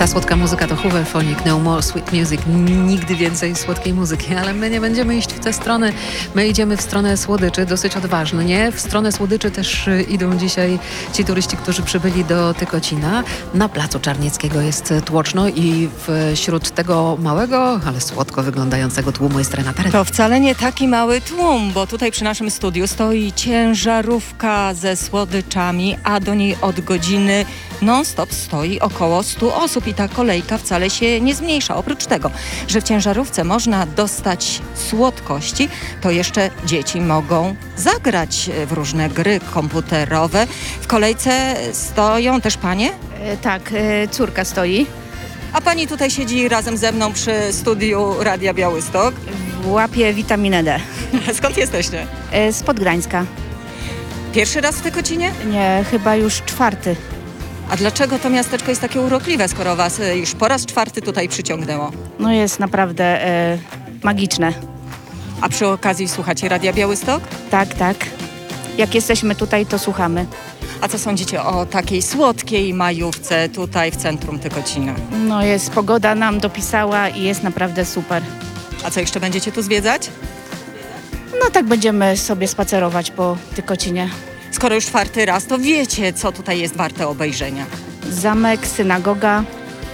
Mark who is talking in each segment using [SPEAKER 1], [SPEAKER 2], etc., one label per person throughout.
[SPEAKER 1] Ta słodka muzyka to Hooverphonic, No More Sweet Music, nigdy więcej słodkiej muzyki, ale my nie będziemy iść w tę stronę, my idziemy w stronę słodyczy, dosyć odważnie. W stronę słodyczy też idą dzisiaj ci turyści, którzy przybyli do Tykocina. Na Placu Czarnieckiego jest tłoczno i wśród tego małego, ale słodko wyglądającego tłumu jest Renata Reda.
[SPEAKER 2] To wcale nie taki mały tłum, bo tutaj przy naszym studiu stoi ciężarówka ze słodyczami, a do niej od godziny non-stop stoi około 100 osób i ta kolejka wcale się nie zmniejsza. Oprócz tego, że w ciężarówce można dostać słodkości, to jeszcze dzieci mogą zagrać w różne gry komputerowe. W kolejce stoją też panie?
[SPEAKER 3] Tak, córka stoi.
[SPEAKER 2] A pani tutaj siedzi razem ze mną przy studiu Radia Białystok.
[SPEAKER 3] Łapie witaminę D.
[SPEAKER 2] Skąd jesteście?
[SPEAKER 3] Z Podgrańska.
[SPEAKER 2] Pierwszy raz w Tykocinie?
[SPEAKER 3] Nie, chyba już 4.
[SPEAKER 2] A dlaczego to miasteczko jest takie urokliwe, skoro was już po raz 4 tutaj przyciągnęło?
[SPEAKER 3] No jest naprawdę magiczne.
[SPEAKER 2] A przy okazji słuchacie Radia Białystok?
[SPEAKER 3] Tak, tak. Jak jesteśmy tutaj, to słuchamy.
[SPEAKER 2] A co sądzicie o takiej słodkiej majówce tutaj w centrum Tykocina?
[SPEAKER 3] No jest, pogoda nam dopisała i jest naprawdę super.
[SPEAKER 2] A co jeszcze będziecie tu zwiedzać?
[SPEAKER 3] No tak będziemy sobie spacerować po Tykocinie.
[SPEAKER 2] Skoro już 4 raz, to wiecie, co tutaj jest warte obejrzenia.
[SPEAKER 3] Zamek, synagoga.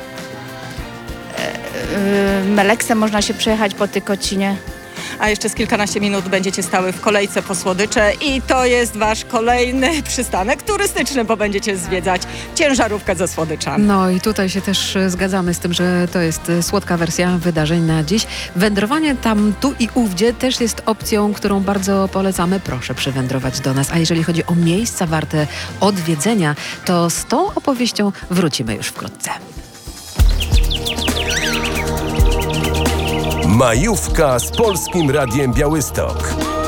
[SPEAKER 3] Meleksem można się przejechać po Tykocinie.
[SPEAKER 2] A jeszcze z kilkanaście minut będziecie stały w kolejce po słodycze i to jest wasz kolejny przystanek turystyczny, bo będziecie zwiedzać ciężarówkę ze słodyczami.
[SPEAKER 1] No i tutaj się też zgadzamy z tym, że to jest słodka wersja wydarzeń na dziś. Wędrowanie tam, tu i ówdzie też jest opcją, którą bardzo polecamy. Proszę przywędrować do nas. A jeżeli chodzi o miejsca warte odwiedzenia, to z tą opowieścią wrócimy już wkrótce.
[SPEAKER 4] Majówka z Polskim Radiem Białystok.